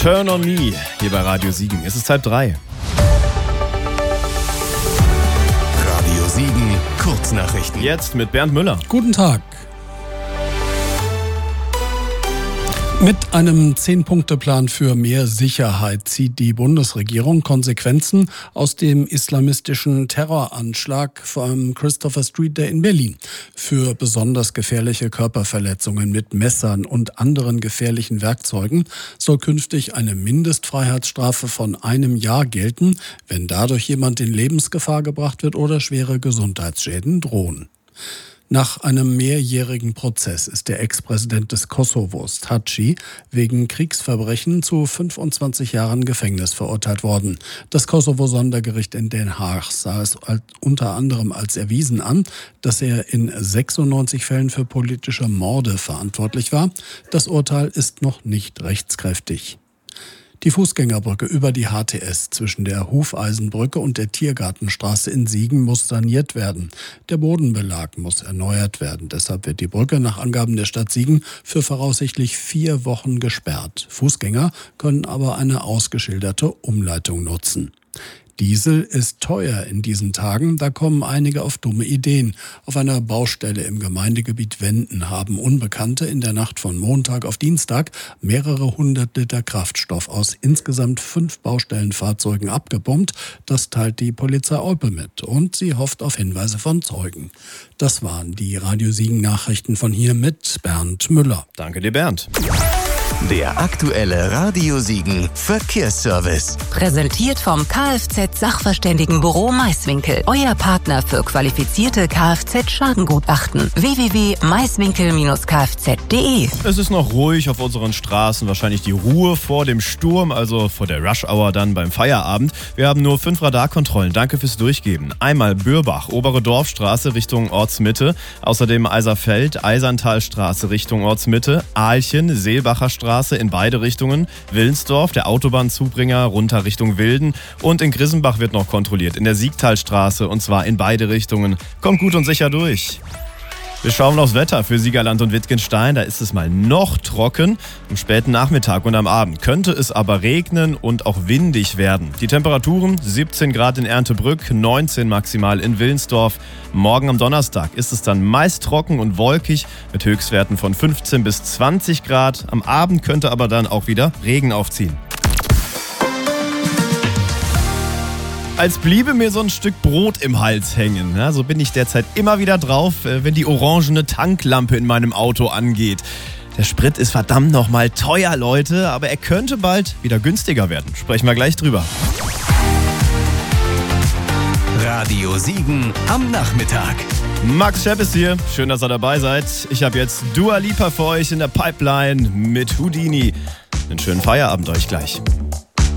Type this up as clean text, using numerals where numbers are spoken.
Turn on Me hier bei Radio Siegen. Es ist 2:30. Radio Siegen, Kurznachrichten. Jetzt mit Bernd Müller. Guten Tag. Mit einem 10-Punkte-Plan für mehr Sicherheit zieht die Bundesregierung Konsequenzen aus dem islamistischen Terroranschlag vom Christopher Street Day in Berlin. Für besonders gefährliche Körperverletzungen mit Messern und anderen gefährlichen Werkzeugen soll künftig eine Mindestfreiheitsstrafe von 1 Jahr gelten, wenn dadurch jemand in Lebensgefahr gebracht wird oder schwere Gesundheitsschäden drohen. Nach einem mehrjährigen Prozess ist der Ex-Präsident des Kosovos, Thaçi, wegen Kriegsverbrechen zu 25 Jahren Gefängnis verurteilt worden. Das Kosovo-Sondergericht in Den Haag sah es unter anderem als erwiesen an, dass er in 96 Fällen für politische Morde verantwortlich war. Das Urteil ist noch nicht rechtskräftig. Die Fußgängerbrücke über die HTS zwischen der Hufeisenbrücke und der Tiergartenstraße in Siegen muss saniert werden. Der Bodenbelag muss erneuert werden. Deshalb wird die Brücke nach Angaben der Stadt Siegen für voraussichtlich 4 Wochen gesperrt. Fußgänger können aber eine ausgeschilderte Umleitung nutzen. Diesel ist teuer in diesen Tagen, da kommen einige auf dumme Ideen. Auf einer Baustelle im Gemeindegebiet Wenden haben Unbekannte in der Nacht von Montag auf Dienstag mehrere 100 Liter Kraftstoff aus insgesamt 5 Baustellenfahrzeugen abgepumpt. Das teilt die Polizei Olpe mit und sie hofft auf Hinweise von Zeugen. Das waren die Radio Siegen Nachrichten von hier mit Bernd Müller. Danke dir, Bernd. Der aktuelle Radio Siegen Verkehrsservice. Präsentiert vom Kfz-Sachverständigenbüro Maiswinkel. Euer Partner für qualifizierte Kfz-Schadengutachten. www.maiswinkel-kfz.de. Es ist noch ruhig auf unseren Straßen. Wahrscheinlich die Ruhe vor dem Sturm, also vor der Rush-Hour dann beim Feierabend. Wir haben nur 5 Radarkontrollen. Danke fürs Durchgeben. Einmal Bürbach, obere Dorfstraße Richtung Ortsmitte. Außerdem Eiserfeld, Eiserntalstraße Richtung Ortsmitte. Ahlchen, Seelbacher Straße in beide Richtungen, Willensdorf, der Autobahnzubringer runter Richtung Wilden und in Grissenbach wird noch kontrolliert, in der Siegtalstraße und zwar in beide Richtungen. Kommt gut und sicher durch. Wir schauen aufs Wetter für Siegerland und Wittgenstein. Da ist es mal noch trocken. Am späten Nachmittag und am Abend könnte es aber regnen und auch windig werden. Die Temperaturen 17 Grad in Erntebrück, 19 maximal in Willensdorf. Morgen am Donnerstag ist es dann meist trocken und wolkig mit Höchstwerten von 15 bis 20 Grad. Am Abend könnte aber dann auch wieder Regen aufziehen. Als bliebe mir so ein Stück Brot im Hals hängen. Ja, so bin ich derzeit immer wieder drauf, wenn die orangene Tanklampe in meinem Auto angeht. Der Sprit ist verdammt nochmal teuer, Leute, aber er könnte bald wieder günstiger werden. Sprechen wir gleich drüber. Radio Siegen am Nachmittag. Max Schepp ist hier. Schön, dass ihr dabei seid. Ich habe jetzt Dua Lipa für euch in der Pipeline mit Houdini. Einen schönen Feierabend euch gleich.